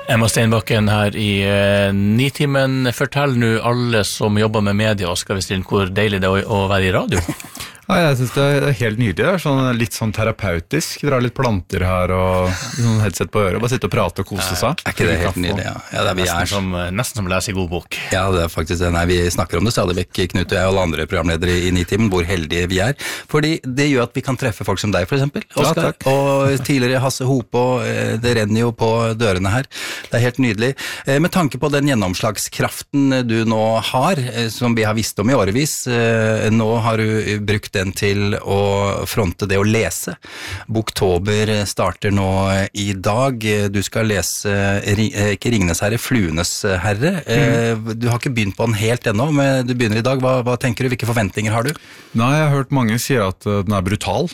Emma Steinbakken her i Nitimen. Fortell nå alle som jobber med media, Oskar Westin, hvor deilig det er å være i radio. Ja, jeg synes det er helt nydelig. Det er sånn, litt sånn terapeutisk. Dra litt planter her og sånn headset på øret. Bare sitte og prate og kose seg. Er ikke det helt nydelig? Ja, det nesten som å lese i god bok. Ja, det er faktisk det. Nei, vi snakker om det stadig vekk, Knut og jeg og alle andre programledere i Nitimen, hvor heldige vi er. Fordi det gjør at vi kan treffe folk som deg, for eksempel, Oskar. Ja, og tidligere Hasse Hope, det renner jo på dørene her. Det er helt nydelig. Med tanke på den gjennomslagskraften du nå har, som vi har visst om i årevis, nå har du brukt den til å fronte det å lese. Boktober starter nå i dag. Du skal lese ikke Ringenes herre, Fluenes herre. Du har ikke begynt på den helt ennå, men du begynner i dag. Hva tenker du? Hvilke forventninger har du? Nei, jeg har hørt mange si at den er brutal.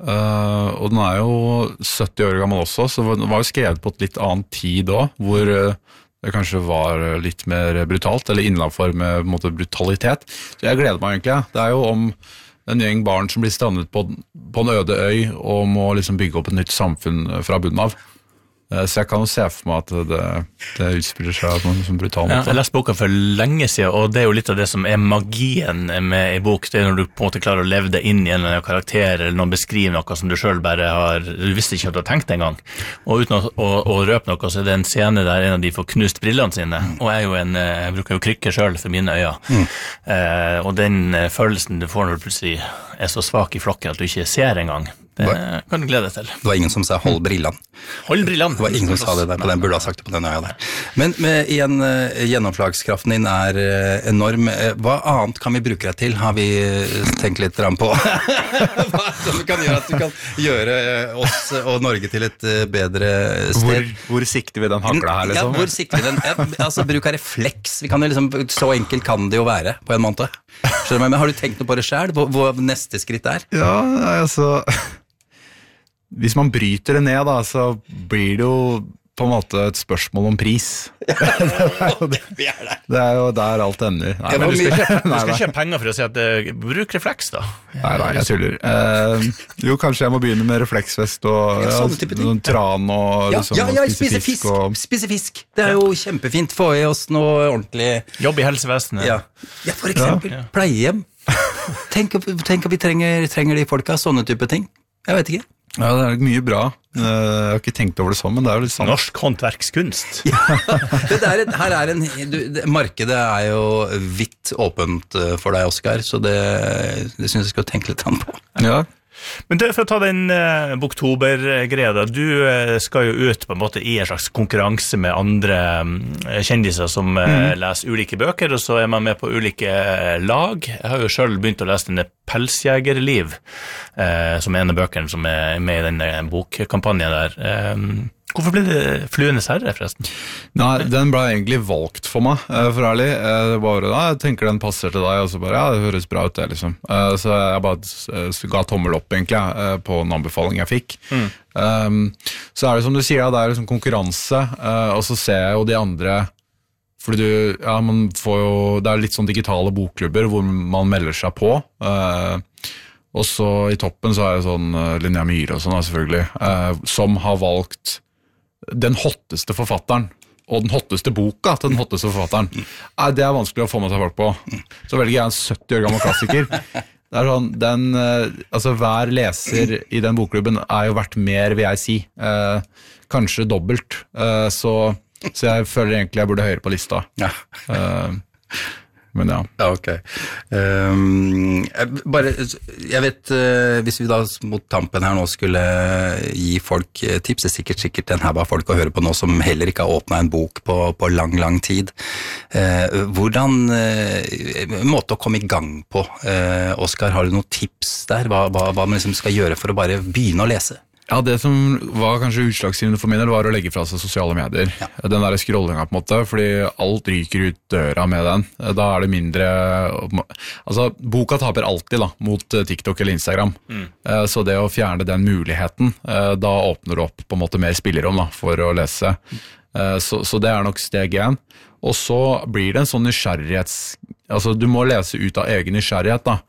Og den er jo 70 år gammel også, så den var jo skrevet på et litt annet tid også, hvor det kanskje var litt mer brutalt, eller innenfor med på en måte brutalitet. Så jeg gleder meg egentlig. Det er jo om en gjeng barn som blir strandet på en øde øy og må liksom bygge opp et nytt samfunn fra bunnen av. Så jeg kan jo se for meg at det utspiller seg på en sånn brutal måte. Ja, jeg leste boka for lenge siden, og det er jo litt av det som er magien med en bok. Det er når du på en måte klarer å leve det inn i en eller annen karakter, eller noen beskriver noe som du selv bare du visste ikke at du har tenkt engang. Og uten å røpe noe, så er det en scene der en av de får knust brillene sine, og jeg bruker jo krykke selv for mine øyne. Og den følelsen du får når du plutselig er så svak i flokken at du ikke ser engang, det kan du glede deg til. Det var ingen som sa hold brillene. Hold brillene. Det var ingen som sa det der, på den burde ha sagt det på den øya der. Men igjen, gjennomslagskraften din er enorm. Hva annet kan vi bruke deg til? Har vi tenkt litt på? Hva som kan gjøre at du kan gjøre oss og Norge til et bedre sted? Hvor sikter vi den hagla her, liksom? Ja, hvor sikter vi den? Altså, bruk av refleks. Vi kan jo liksom, så enkelt kan det jo være, på en måte. Skjønner du meg, men har du tenkt noe på det selv? Hvor neste skritt er? Ja, altså hvis man bryter det ned da, så blir det jo på en måte et spørsmål om pris. Det er jo der alt ender. Nei, men du skal ikke ha penger for å si at bruk refleks da. Nei, jeg tuller. Jo, kanskje jeg må begynne med refleksvest og noen tran og spise fisk. Det er jo kjempefint. Få i oss noe ordentlig. Jobb i helsevesenet. Ja, for eksempel pleiehjem. Tenk at vi trenger de folka, sånne type ting. Jeg vet ikke. Ja, det er mye bra. Jeg har ikke tenkt over det sånn, men det er jo litt sånn. Norsk håndverkskunst. Markedet er jo vidt åpent for deg, Oskar, så det synes jeg skal tenke litt på. Ja. Men for å ta den Boktober-greia da, du skal jo ut på en måte i en slags konkurranse med andre kjendiser som leser ulike bøker, og så er man med på ulike lag. Jeg har jo selv begynt å lese denne Pelsjegerliv, som er en av bøkene som er med i denne bokkampanjen der. Hvorfor ble det Fluenes herre, forresten? Nei, den ble egentlig valgt for meg, for ærlig. Jeg tenker den passer til deg, og så bare, ja, det høres bra ut det, liksom. Så jeg bare ga tommel opp, egentlig, på en anbefaling jeg fikk. Så er det som du sier, det er liksom konkurranse, og så ser jeg jo de andre, fordi man får jo, det er litt sånn digitale bokklubber, hvor man melder seg på, og så i toppen så er det sånn Linnea Myhre og sånn, selvfølgelig, som har valgt den hotteste forfatteren, og den hotteste boka til den hotteste forfatteren. Det er vanskelig å få med seg folk på. Så velger jeg en 70 år gammel klassiker. Det er sånn, hver leser i den bokklubben er jo verdt mer, vil jeg si. Kanskje dobbelt. Så jeg føler egentlig jeg burde høyere på lista. Ja. Men ja. Ja, ok. Jeg vet, hvis vi da mot tampen her nå skulle gi folk tips, det er sikkert den her var folk å høre på nå som heller ikke har åpnet en bok på lang tid. Hvordan måte å komme i gang på? Oskar, har du noen tips der? Hva man liksom skal gjøre for å bare begynne å lese? Ja, det som var kanskje utslagsgivende for min del var å legge fra seg sosiale medier. Ja. Den der scrollinga på en måte, fordi alt ryker ut døra med den. Da er det mindre... Altså, boka taper alltid da, mot TikTok eller Instagram. Så det å fjerne den muligheten, da åpner det opp på en måte mer spillerom da, for å lese. Så det er nok steg 1. Og så blir det en sånn nysgjerrighets... Altså, du må lese ut av egen nysgjerrighet da.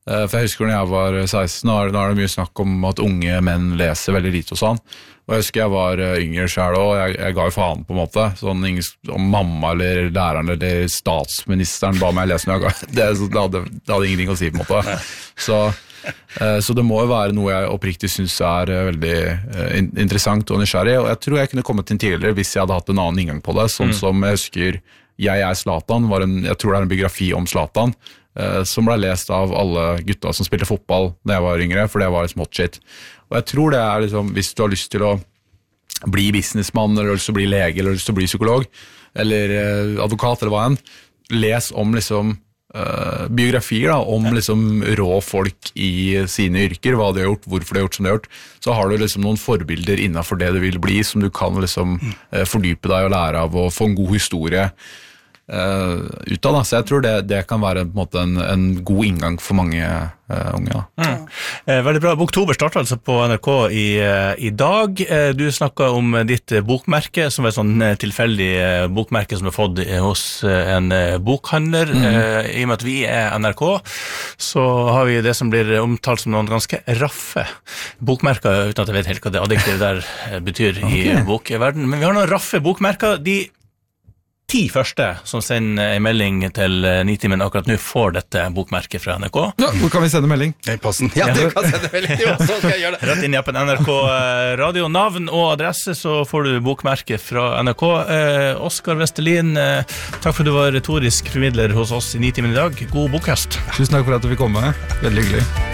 For jeg husker når jeg var 16, nå er det mye snakk om at unge menn leser veldig lite og sånn. Og jeg husker jeg var yngre selv også, og jeg ga jo faen på en måte. Sånn, om mamma eller læreren eller statsministeren ba meg lese noe, det hadde ingenting å si på en måte. Så det må jo være noe jeg oppriktig synes er veldig interessant og nysgjerrig, og jeg tror jeg kunne kommet inn tidligere hvis jeg hadde hatt en annen inngang på det, sånn som jeg husker Jeg er Zlatan, jeg tror det er en biografi om Zlatan, som ble lest av alle gutta som spilte fotball da jeg var yngre, for det var litt smått shit. Og jeg tror det er liksom, hvis du har lyst til å bli businessmann, eller har lyst til å bli lege, eller har lyst til å bli psykolog, eller advokat, eller hva enn, les om liksom biografier da, om liksom rå folk i sine yrker, hva de har gjort, hvorfor de har gjort som de har gjort, så har du liksom noen forbilder innenfor det du vil bli, som du kan liksom fordype deg og lære av, og få en god historie ut av, da. Så jeg tror det kan være på en måte en god inngang for mange unge. Veldig bra. Boktober startet altså på NRK i dag. Du snakket om ditt bokmerke, som er et sånn tilfeldig bokmerke som du har fått hos en bokhandler. I og med at vi er NRK, så har vi det som blir omtalt som noen ganske raffe bokmerker, uten at jeg vet helt hva det adjektivet der betyr i bokverden. Men vi har noen raffe bokmerker. De 10 første som sender en melding til Nitimen akkurat nå får dette bokmerket fra NRK. Ja, hvor kan vi sende melding? I posten. Ja, du kan sende melding. Jo, så skal jeg gjøre det. Rett inn i appen NRK Radio. Navn og adresse, så får du bokmerket fra NRK. Oskar Vestelin, takk for at du var retorisk formidler hos oss i Nitimen i dag. God bokhøst. Tusen takk for at du fikk komme. Veldig hyggelig.